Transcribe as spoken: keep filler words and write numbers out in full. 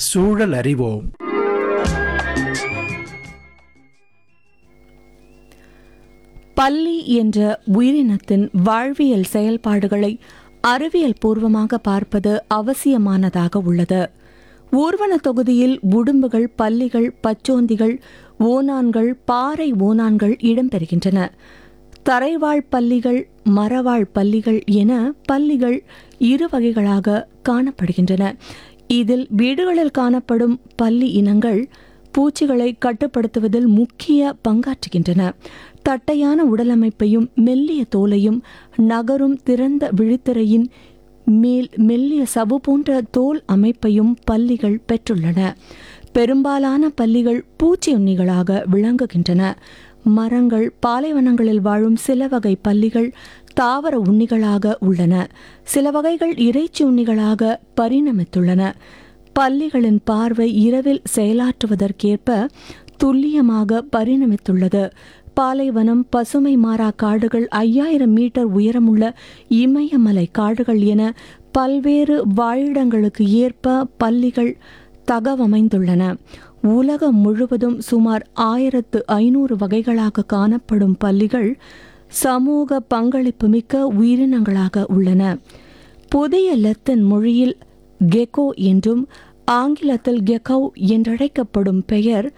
சூழல் அறிவோம். பல்லி என்ற உயிரினத்தின் வாழ்வியல் செயல்பாடுகளை அறிவியல் பூர்வமாக பார்ப்பது அவசியமானதாக உள்ளது. ஊர்வன தொகுதியில் உடும்புகள், பல்லிகள், பச்சோந்திகள், ஓணான்கள், பாறை ஓணான்கள் இடம்பெறுகின்றன. தரைவாழ் பல்லிகள், மரவாழ் பல்லிகள் என பல்லிகள் இரு வகைகளாக காணப்படுகின்றன. இதில் வீடுகளில் காணப்படும் பல்லி இனங்கள் பூச்சிகளை கட்டுப்படுத்துவதில் முக்கிய பங்காற்றுகின்றன. தட்டையான உடலமைப்பையும் மெல்லிய தோலையும் நகரும் திறந்த விழித்திரையின் மேல் மெல்லிய சவு போன்ற தோல் அமைப்பையும் பல்லிகள் பெற்றுள்ளன. பெரும்பாலான பல்லிகள் பூச்சி உண்ணிகளாக விளங்குகின்றன. மரங்கள், பாலைவனங்களில் வாழும் சில வகை பல்லிகள் தாவர உண்ணிகளாக உள்ளன. சில வகைகள் இறைச்சி உண்ணிகளாக பரிணமித்துள்ளன. பல்லிகளின் பார்வை இரவில் செயலாற்றுவதற்கேற்ப துல்லியமாக பரிணமித்துள்ளது. பாலைவனம், பசுமை மாறா காடுகள், ஐயாயிரம் மீட்டர் உயரமுள்ள இமயமலை காடுகள் என பல்வேறு வாழிடங்களுக்கு ஏற்ப பல்லிகள் தகவமைந்துள்ளன. உலகம் முழுவதும் சுமார் ஆயிரத்து ஐநூறு வகைகளாக காணப்படும் பல்லிகள் சமூக பங்களிப்பு மிக்க உயிரினங்களாக உள்ளன. புதிய லத்தீன் மொழியில் கெக்கோ என்றும் ஆங்கிலத்தில் கெக்கோ என்றழைக்கப்படும் பெயர்